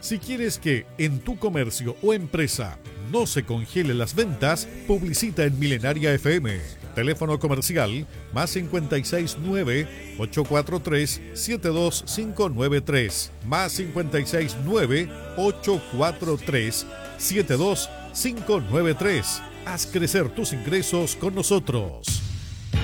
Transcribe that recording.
Si quieres que en tu comercio o empresa no se congelen las ventas, publicita en Milenaria FM. Teléfono comercial más 569-843-72593, más 569-843-72593. Haz crecer tus ingresos con nosotros.